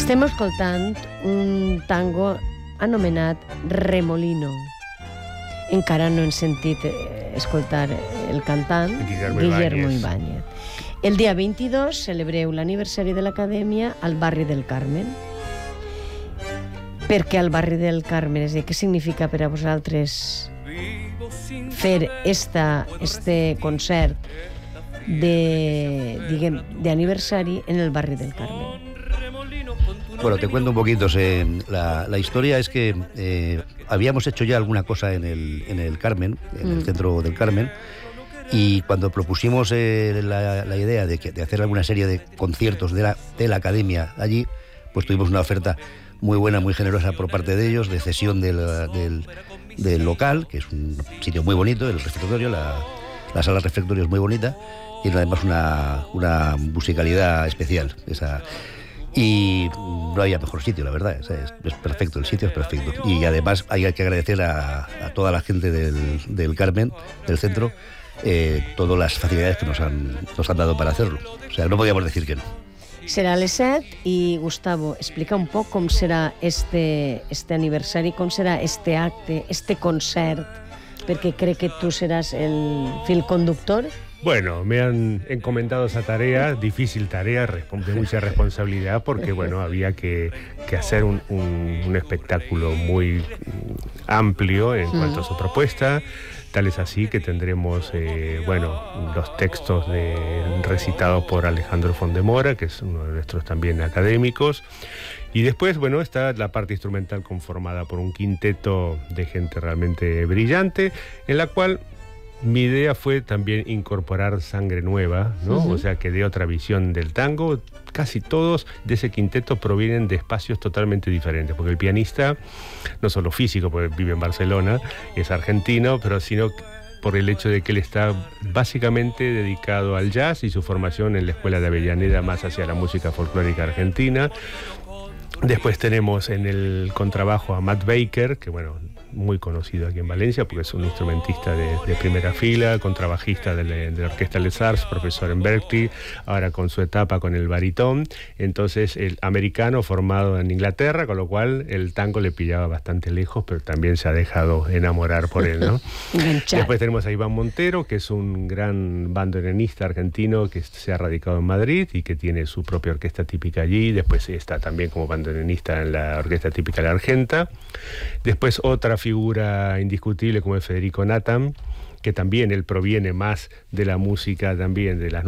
Estem escoltant un tango anomenat Remolino. Encara no hem sentit escoltar el cantant Guillermo Ibáñez. El dia 22 celebreu l'aniversari de l'Acadèmia al barri del Carmen. Per què al barri del Carmen? És a dir, què significa per a vosaltres fer este concert de aniversario en el barrio del Carmen? Bueno, te cuento un poquito. La historia es que habíamos hecho ya alguna cosa en el Carmen, en el centro del Carmen, y cuando propusimos la idea de hacer alguna serie de conciertos de la academia allí, pues tuvimos una oferta muy buena, muy generosa por parte de ellos, de cesión del local, que es un sitio muy bonito, el refectorio, la sala refectorio es muy bonita, y además una musicalidad especial. Y no había mejor sitio, la verdad. Es perfecto, el sitio es perfecto. Y además hay que agradecer a toda la gente del Carmen, del centro, todas las facilidades que nos han dado para hacerlo. O sea, no podíamos decir que no. Serà a les 7 i, Gustavo, explica un poc com serà este aniversari, com serà este acte, este concert, perquè crec que tú serás el fil conductor. Bueno, me han encomendado esa tarea, difícil tarea, de mucha responsabilidad, porque bueno, había que hacer un espectáculo muy amplio en cuanto a su propuesta. Tal es así que tendremos los textos recitados por Alejandro Fondemora, que es uno de nuestros también académicos. Y después, bueno, está la parte instrumental conformada por un quinteto de gente realmente brillante, en la cual mi idea fue también incorporar sangre nueva, ¿no? O sea, que dé otra visión del tango. Casi todos de ese quinteto provienen de espacios totalmente diferentes, porque el pianista, no solo físico, porque vive en Barcelona, es argentino, pero sino por el hecho de que él está básicamente dedicado al jazz y su formación en la Escuela de Avellaneda más hacia la música folclórica argentina. Después tenemos en el contrabajo a Matt Baker, que bueno, muy conocido aquí en Valencia porque es un instrumentista de primera fila, contrabajista de la Orquesta Les Arts, profesor en Berkeley, ahora con su etapa con el baritón. Entonces, el americano formado en Inglaterra, con lo cual el tango le pillaba bastante lejos, pero también se ha dejado enamorar por él, ¿no? Después tenemos a Iván Montero, que es un gran bandoneonista argentino que se ha radicado en Madrid y que tiene su propia orquesta típica allí. Después está también como bandoneonista en la Orquesta Típica de la Argenta. Después otra figura indiscutible como es Federico Nathan, que también él proviene más de la música también de las